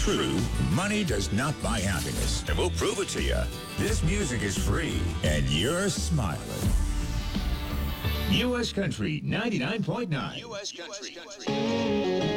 true, money does not buy happiness. And we'll prove it to you. This music is free, and you're smiling. U.S. Country 99.9. U.S. Country.